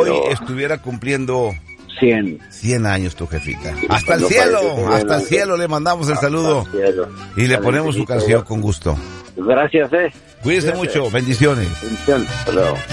hoy estuviera cumpliendo 100 años tu jefita. Hasta el cielo le mandamos el saludo y le ponemos su canción con gusto. Gracias, Cuídese mucho, bendiciones. Bendiciones. Hasta luego.